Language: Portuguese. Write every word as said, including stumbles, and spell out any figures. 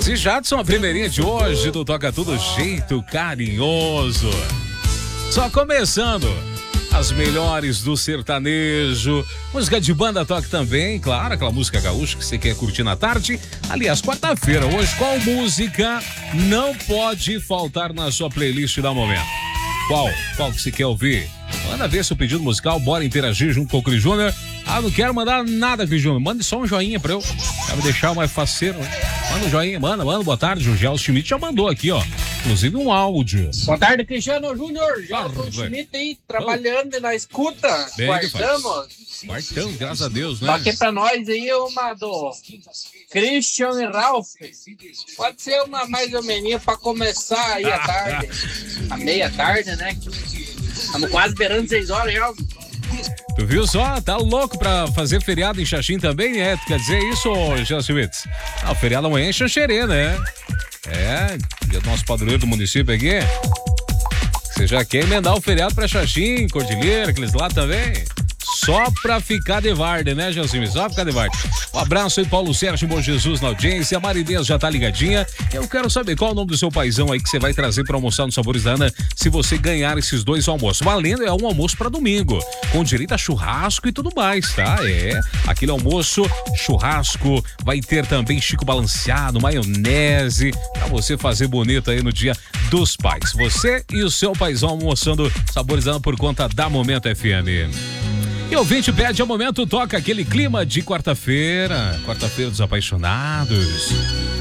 Luiz e Jadson, a primeirinha de hoje do Toca Tudo Jeito Carinhoso. Só começando as melhores do sertanejo, música de banda toque também, claro, aquela música gaúcha que você quer curtir na tarde. Aliás, quarta-feira, hoje, qual música não pode faltar na sua playlist da momento? Qual? Qual que você quer ouvir? Manda ver seu pedido musical, bora interagir junto com o Cris Júnior. Ah, não quero mandar nada, Cris Júnior. Mande só um joinha pra eu. Vai me deixar mais faceiro, né? Manda um joinha, manda, manda. Boa tarde, o Gelson Schmidt já mandou aqui, ó. Inclusive um áudio. Boa tarde, Cristiano Júnior. Gelson Schmidt aí, trabalhando oh. na escuta. Bem, Guardamos. Quartão, graças a Deus, né? Aqui pra nós aí uma do Christian e Ralph. Pode ser uma mais ou menos pra começar aí a tarde. A meia tarde, né? Estamos quase beirando seis horas já. Tu viu só? Tá louco pra fazer feriado em Xaxim também, é? Tu quer dizer isso, Gelson Schmidt? Ah, o feriado amanhã é Xanxerê, né? É, dia do nosso padroeiro do município aqui. Você já quer emendar o feriado pra Xaxim, Cordilheira, aqueles lá também? Só pra ficar de varda, né, Gelson? Só pra ficar de varda. Um abraço aí, Paulo Sérgio Bom Jesus na audiência. A Marinês já tá ligadinha. Eu quero saber qual é o nome do seu paizão aí que você vai trazer pra almoçar no Sabores da Ana se você ganhar esses dois almoços. Valendo é um almoço pra domingo, com direito a churrasco e tudo mais, tá? É, aquele almoço, churrasco, vai ter também Chico balanceado, maionese, pra você fazer bonito aí no dia dos pais. Você e o seu paizão almoçando Sabores da Ana por conta da Momento F M. E o ouvinte pede ao momento, toca aquele clima de quarta-feira, quarta-feira dos apaixonados.